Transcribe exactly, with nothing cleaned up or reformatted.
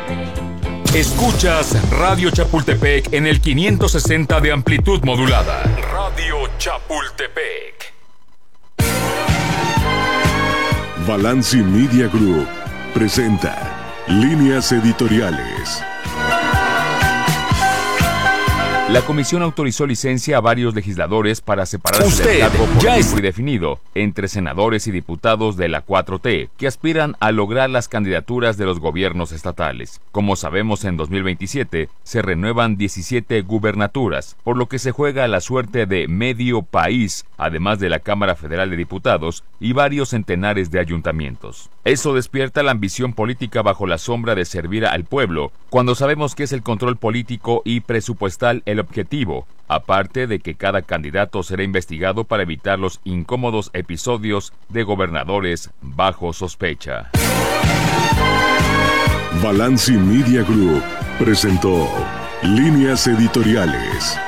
Escuchas Radio Chapultepec en el quinientos sesenta de amplitud modulada. Radio Chapultepec. Balanci Media Group presenta Líneas Editoriales. La comisión autorizó licencia a varios legisladores para separar el Usted liderazgo ya político es... y definido entre senadores y diputados de la cuatro T que aspiran a lograr las candidaturas de los gobiernos estatales. Como sabemos, en dos mil veintisiete se renuevan diecisiete gubernaturas, por lo que se juega la suerte de medio país, además de la Cámara Federal de Diputados y varios centenares de ayuntamientos. Eso despierta la ambición política bajo la sombra de servir al pueblo, cuando sabemos que es el control político y presupuestal el objetivo, aparte de que cada candidato será investigado para evitar los incómodos episodios de gobernadores bajo sospecha. Balanci Media Group presentó Líneas Editoriales.